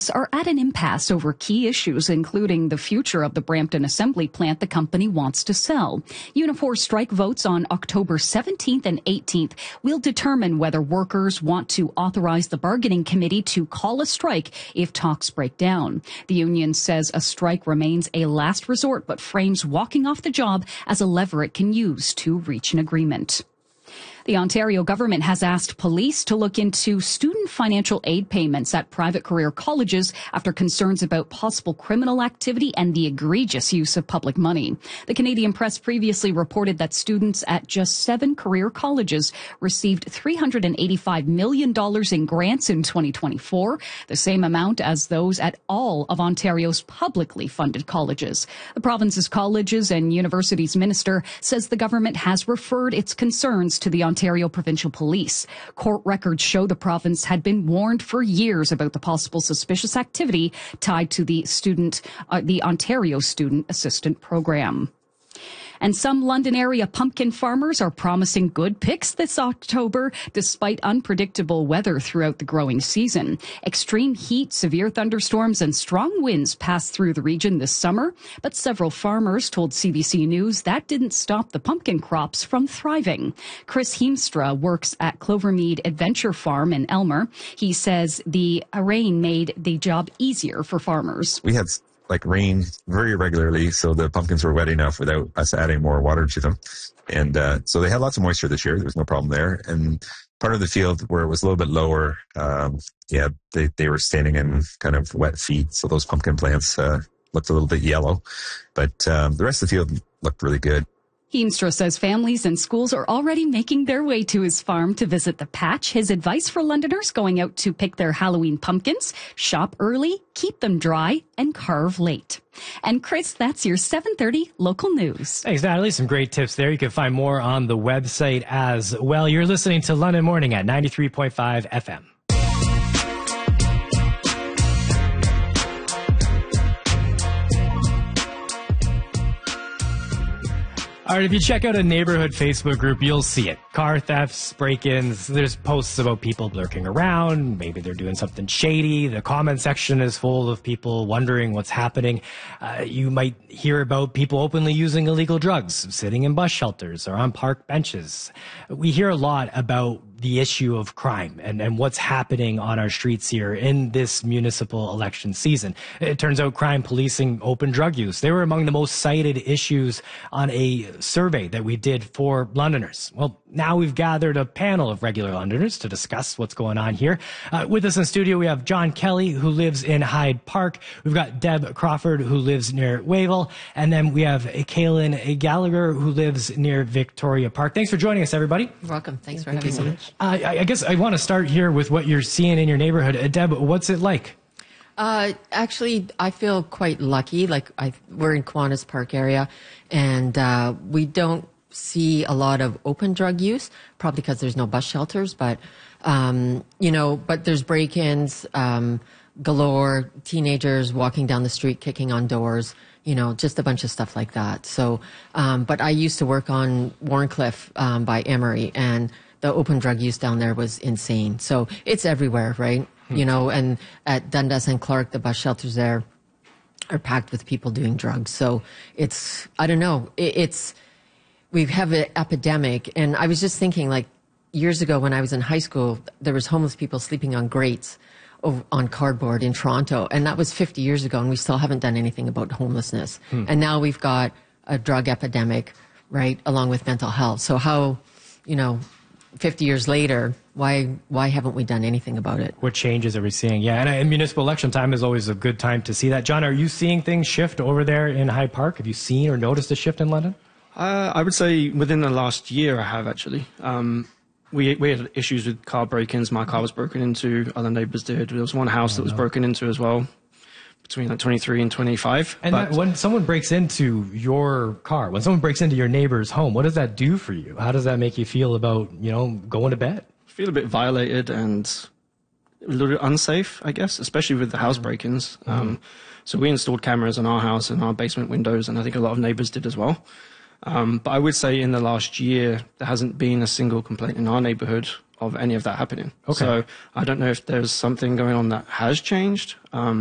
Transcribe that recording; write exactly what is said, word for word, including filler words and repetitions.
are at an impasse over key issues, including the future of the Brampton assembly plant the company wants to sell. Unifor strike votes on October seventeenth and eighteenth will determine whether workers want to authorize the bargaining committee to call a strike if talks break down. The union says a strike remains a last resort, but frames walking off the job as a lever it can use to reach an agreement. The Ontario government has asked police to look into student financial aid payments at private career colleges after concerns about possible criminal activity and the egregious use of public money. The Canadian Press previously reported that students at just seven career colleges received three hundred eighty-five million dollars in grants in twenty twenty-four, the same amount as those at all of Ontario's publicly funded colleges. The province's colleges and universities minister says the government has referred its concerns to the Ontario Provincial Police. Court records show the province had been warned for years about the possible suspicious activity tied to the student, uh, the Ontario Student Assistant Program. And some London area pumpkin farmers are promising good picks this October, despite unpredictable weather throughout the growing season. Extreme heat, severe thunderstorms, and strong winds passed through the region this summer, but several farmers told C B C News that didn't stop the pumpkin crops from thriving. Chris Heemstra works at Clovermead Adventure Farm in Elmer. He says the rain made the job easier for farmers. We had like rain very regularly, so the pumpkins were wet enough without us adding more water to them. And uh, so they had lots of moisture this year. There was no problem there. And part of the field where it was a little bit lower, um, yeah, they, they were standing in kind of wet feet. So those pumpkin plants uh, looked a little bit yellow. But um, the rest of the field looked really good. Heemstra says families and schools are already making their way to his farm to visit the patch. His advice for Londoners going out to pick their Halloween pumpkins: shop early, keep them dry, and carve late. And Chris, that's your seven thirty local news. Thanks, Natalie. Some great tips there. You can find more on the website as well. You're listening to London Morning at ninety-three point five F M. All right, if you check out a neighborhood Facebook group, you'll see it. Car thefts, break-ins, there's posts about people lurking around. Maybe they're doing something shady. The comment section is full of people wondering what's happening. Uh, you might hear about people openly using illegal drugs, sitting in bus shelters or on park benches. We hear a lot about the issue of crime and, and what's happening on our streets here in this municipal election season. It turns out crime policing, open drug use, they were among the most cited issues on a survey that we did for Londoners. Well, now we've gathered a panel of regular Londoners to discuss what's going on here. Uh, with us in studio, we have John Kelly, who lives in Hyde Park. We've got Deb Crawford, who lives near Wavell. And then we have Kaylin Gallagher, who lives near Victoria Park. Thanks for joining us, everybody. You're welcome. Thanks for having me. Uh, I, I guess I want to start here with what you're seeing in your neighborhood. Uh, Deb, what's it like? Uh, actually, I feel quite lucky. Like I, we're in Kiwanis Park area, and uh, we don't see a lot of open drug use, probably because there's no bus shelters. But um, you know, but there's break-ins um, galore. Teenagers walking down the street, kicking on doors. You know, just a bunch of stuff like that. So, um, but I used to work on Warncliffe um, by Emery, and the open drug use down there was insane. So it's everywhere, right? Hmm. You know, and at Dundas and Clark, the bus shelters there are packed with people doing drugs. So it's, I don't know, it, it's, we have an epidemic. And I was just thinking, like, years ago when I was in high school, there was homeless people sleeping on grates over, on cardboard in Toronto. And that was fifty years ago, and we still haven't done anything about homelessness. Hmm. And now we've got a drug epidemic, right, along with mental health. So how, you know, fifty years later, why why haven't we done anything about it? What changes are we seeing? Yeah, and, and municipal election time is always a good time to see that. John, are you seeing things shift over there in Hyde Park? Have you seen or noticed a shift in London? Uh, I would say within the last year I have, actually. Um, we we had issues with car break-ins. My car was broken into. Other neighbours did. There was one house oh, that was no. broken into as well, between like twenty-three and twenty-five. And that, when someone breaks into your car, when someone breaks into your neighbor's home, what does that do for you? How does that make you feel about, you know, going to bed? I feel a bit violated and a little bit unsafe, I guess, especially with the house break-ins. Mm-hmm. Um, so we installed cameras in our house and our basement windows, and I think a lot of neighbours did as well. Um, but I would say in the last year, there hasn't been a single complaint in our neighbourhood of any of that happening. Okay. So I don't know if there's something going on that has changed. Um,